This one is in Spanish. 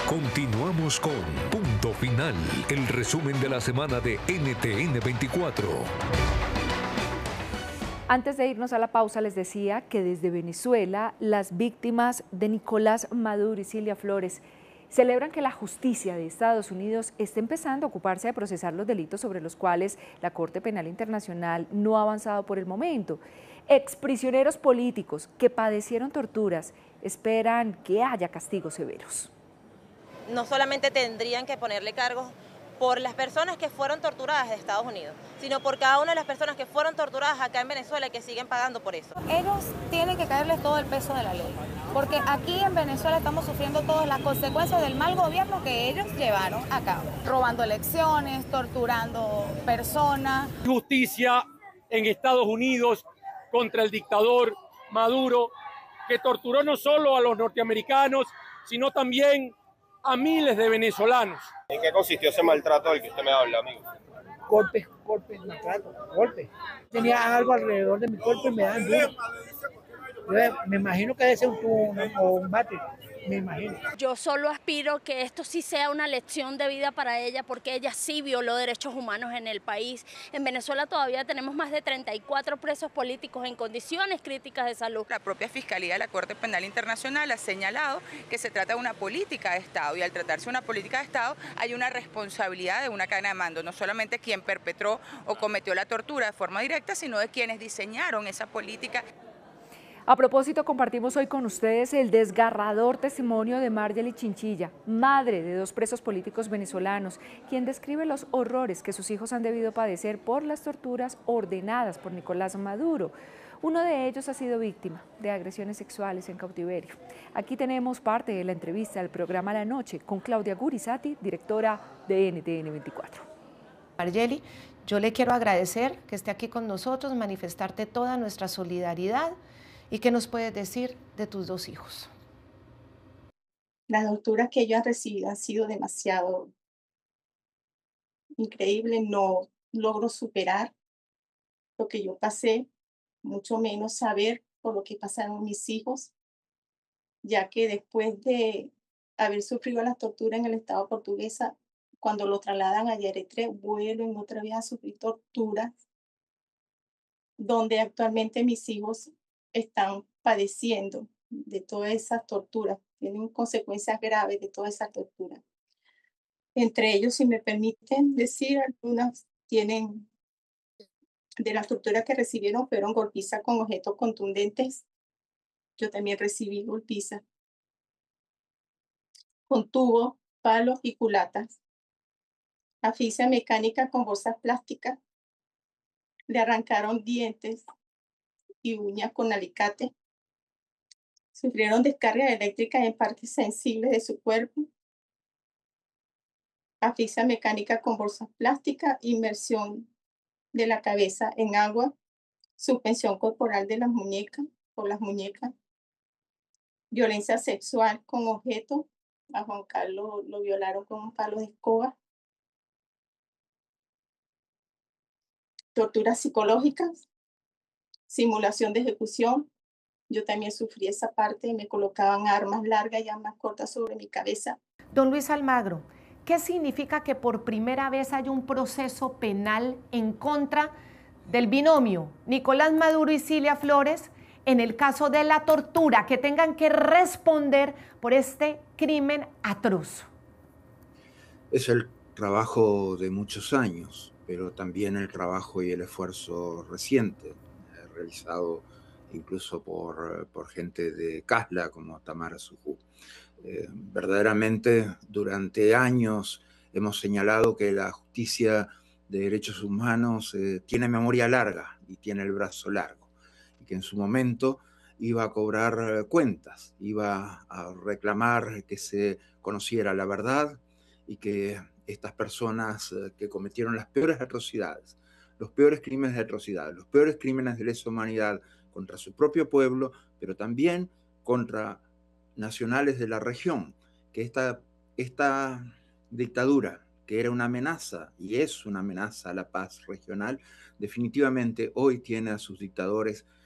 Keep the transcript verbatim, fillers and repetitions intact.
Continuamos con Punto Final, el resumen de la semana de N T N veinticuatro. Antes de irnos a la pausa, les decía que desde Venezuela, las víctimas de Nicolás Maduro y Cilia Flores celebran que la justicia de Estados Unidos esté empezando a ocuparse de procesar los delitos sobre los cuales la Corte Penal Internacional no ha avanzado por el momento. Exprisioneros políticos que padecieron torturas esperan que haya castigos severos. No solamente tendrían que ponerle cargos por las personas que fueron torturadas de Estados Unidos, sino por cada una de las personas que fueron torturadas acá en Venezuela y que siguen pagando por eso. Ellos tienen que caerles todo el peso de la ley, porque aquí en Venezuela estamos sufriendo todas las consecuencias del mal gobierno que ellos llevaron a cabo, robando elecciones, torturando personas. Justicia en Estados Unidos contra el dictador Maduro, que torturó no solo a los norteamericanos, sino también a miles de venezolanos. ¿En qué consistió ese maltrato del que usted me habla, amigo? Golpes, golpes, maltrato, golpes. Tenía algo alrededor de mi cuerpo y me dan duro. Yo me imagino que debe ser un tubo o un bate, me imagino. Yo solo aspiro que esto sí sea una lección de vida para ella, porque ella sí violó derechos humanos en el país. En Venezuela todavía tenemos más de treinta y cuatro presos políticos en condiciones críticas de salud. La propia Fiscalía de la Corte Penal Internacional ha señalado que se trata de una política de Estado, y al tratarse de una política de Estado hay una responsabilidad de una cadena de mando, no solamente quien perpetró o cometió la tortura de forma directa, sino de quienes diseñaron esa política. A propósito, compartimos hoy con ustedes el desgarrador testimonio de Marjorie Chinchilla, madre de dos presos políticos venezolanos, quien describe los horrores que sus hijos han debido padecer por las torturas ordenadas por Nicolás Maduro. Uno de ellos ha sido víctima de agresiones sexuales en cautiverio. Aquí tenemos parte de la entrevista del programa La Noche con Claudia Gurizati, directora de N T N veinticuatro. Marjorie, yo le quiero agradecer que esté aquí con nosotros, manifestarte toda nuestra solidaridad. ¿Y qué nos puedes decir de tus dos hijos? Las torturas que ellos han recibido han sido demasiado increíbles. No logro superar lo que yo pasé, mucho menos saber por lo que pasaron mis hijos, ya que después de haber sufrido las torturas en el Estado portuguesa, cuando lo trasladan a Eritrea, vuelven otra vez a sufrir torturas, donde actualmente mis hijos están padeciendo de todas esas torturas, tienen consecuencias graves de todas esas torturas. Entre ellos, si me permiten decir, algunas tienen, de las torturas que recibieron, fueron golpizas con objetos contundentes. Yo también recibí golpizas con tubos, palos y culatas. Asfixia mecánica con bolsas plásticas. Le arrancaron dientes y uñas con alicate. Sufrieron descargas eléctricas en partes sensibles de su cuerpo. Asfixia mecánica con bolsas plásticas, inmersión de la cabeza en agua, suspensión corporal de las muñecas, por las muñecas, violencia sexual con objetos. A Juan Carlos lo violaron con un palo de escoba. Torturas psicológicas, simulación de ejecución. Yo también sufrí esa parte, me colocaban armas largas y armas cortas sobre mi cabeza. Don Luis Almagro, ¿qué significa que por primera vez hay un proceso penal en contra del binomio Nicolás Maduro y Cilia Flores en el caso de la tortura, que tengan que responder por este crimen atroz? Es el trabajo de muchos años, pero también el trabajo y el esfuerzo reciente, eh, realizado incluso por, por gente de Casla como Tamara Sujú. Eh, verdaderamente, durante años hemos señalado que la justicia de derechos humanos eh, tiene memoria larga y tiene el brazo largo, y que en su momento iba a cobrar cuentas, iba a reclamar que se conociera la verdad y que estas personas eh, que cometieron las peores atrocidades, los peores crímenes de atrocidad, los peores crímenes de lesa humanidad contra su propio pueblo, pero también contra nacionales de la región, que esta, esta dictadura, que era una amenaza y es una amenaza a la paz regional, definitivamente hoy tiene a sus dictadores